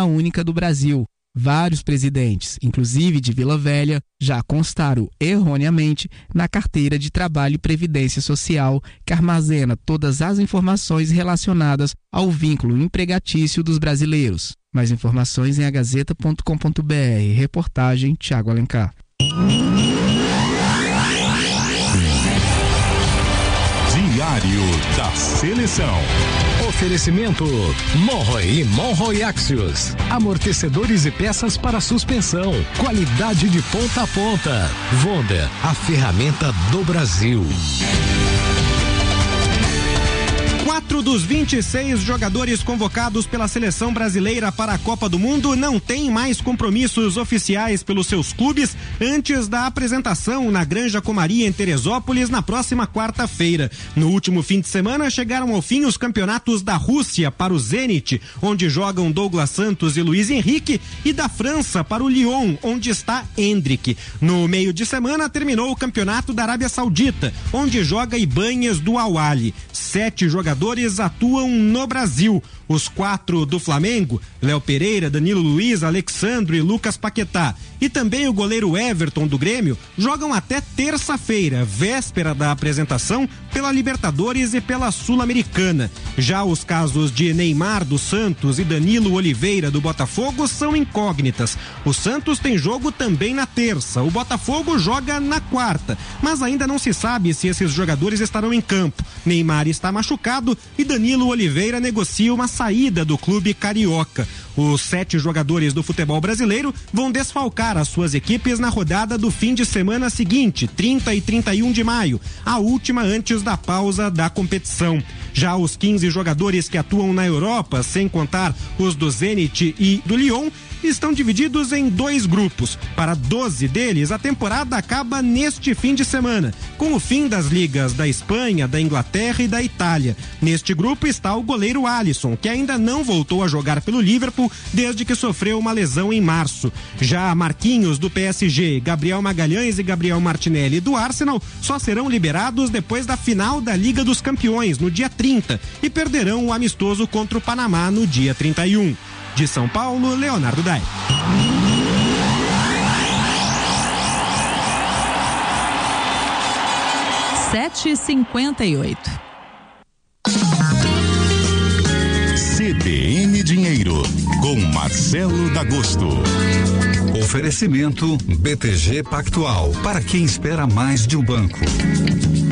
única do Brasil. Vários presidentes, inclusive de Vila Velha, já constaram erroneamente na carteira de Trabalho e Previdência Social, que armazena todas as informações relacionadas ao vínculo empregatício dos brasileiros. Mais informações em agazeta.com.br. Reportagem Tiago Alencar. Diário da Seleção. Oferecimento Monroe e Monroe Axios. Amortecedores e peças para suspensão. Qualidade de ponta a ponta. Wonder, a ferramenta do Brasil. 4 dos 26 jogadores convocados pela seleção brasileira para a Copa do Mundo não têm mais compromissos oficiais pelos seus clubes antes da apresentação na Granja Comari em Teresópolis na próxima quarta-feira. No último fim de semana chegaram ao fim os campeonatos da Rússia para o Zenit, onde jogam Douglas Santos e Luiz Henrique, e da França para o Lyon, onde está Endrick. No meio de semana terminou o campeonato da Arábia Saudita, onde joga Ibanez do Al Ahly. 7 jogadores atuam no Brasil. Os 4 do Flamengo, Léo Pereira, Danilo Luiz, Alexandro e Lucas Paquetá, e também o goleiro Everton do Grêmio, jogam até terça-feira, véspera da apresentação, pela Libertadores e pela Sul-Americana. Já os casos de Neymar do Santos e Danilo Oliveira do Botafogo são incógnitas. O Santos tem jogo também na terça, o Botafogo joga na quarta, mas ainda não se sabe se esses jogadores estarão em campo. Neymar está machucado e Danilo Oliveira negocia uma saída do clube carioca. Os 7 jogadores do futebol brasileiro vão desfalcar as suas equipes na rodada do fim de semana seguinte, 30 e 31 de maio, a última antes da pausa da competição. Já os 15 jogadores que atuam na Europa, sem contar os do Zenit e do Lyon, estão divididos em 2 grupos. Para 12 deles, a temporada acaba neste fim de semana, com o fim das ligas da Espanha, da Inglaterra e da Itália. Neste grupo está o goleiro Alisson, que ainda não voltou a jogar pelo Liverpool desde que sofreu uma lesão em março. Já Marquinhos do PSG, Gabriel Magalhães e Gabriel Martinelli do Arsenal só serão liberados depois da final da Liga dos Campeões, no dia 30, e perderão o amistoso contra o Panamá no dia 31. De São Paulo, Leonardo Dai. CBN Dinheiro, com Marcelo D'Agosto. Oferecimento BTG Pactual, para quem espera mais de um banco.